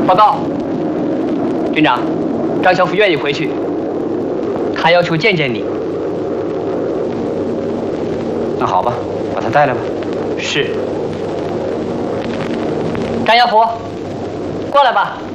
报告，军长，张小虎愿意回去，他要求见见你。 那好吧，把他带来吧。 是。张小虎，过来吧。